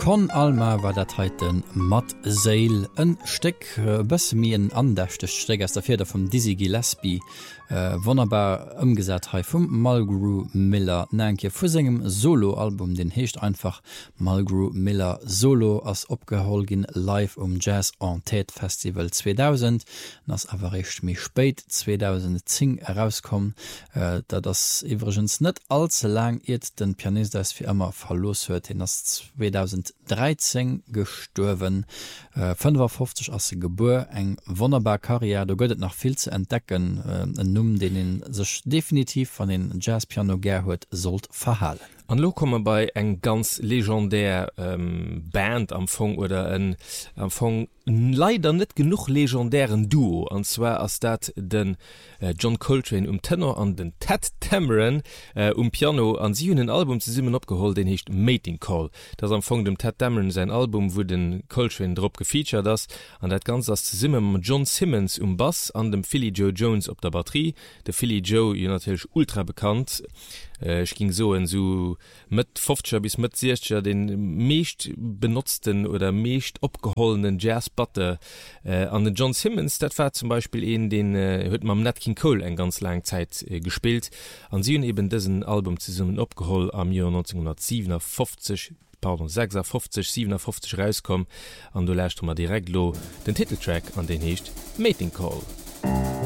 Con Alma war dat heiten Matt Seil en Steck bësse mi en andächte Steck ass der Feder vum Dizzy Gillespie wunderbar ëmgesat ha vum Mulgrew Miller Nanke vu segem Soloalbum den hecht einfach Mulgrew Miller Solo ass opgeholgin live Jazz en Tête Festival 2000 ass awer recht méi spéit 2010 herauskom, da das iwwergens net allze lang et den Pianist ass fir immer verlos huet hin ass 2013 gestorwen 55 as se Geburt eng wunderbar Karriere, da gëtt nach viel ze entdecken, en Numm den sech definitiv van den Jazzpiano ger huet sollt verhalen. An lo komme bei eng ganz legendär Band am Fong oder en am Fong leider net genug legendären Duo, an zwar as dat den John Coltrane Tenor an den Ted Dameron Piano an sie hun ein Album zu simmen abgeholt, den hecht Mating Call. Das am Fong dem Ted Dameron sein Album wo den Coltrane drop gefeatured das an dat ganz as zu simmen John Simmons Bass an dem Philly Joe Jones op der Batterie. Der Philly Joe natürlich ultra bekannt. Ich ging so en so mit 50 bis mit 60 den meest benutzten oder meest opgeholenen Jazzbutter an den John Simmons, dat war zum Beispiel den hue man Nat King Cole en ganz lang Zeit gespielt an sie eben diesen Album zusammen opgeholt am Jahr 1957 56 57 rauskom an du lächt mal direkt lo den Titeltrack an den hecht Mating Call.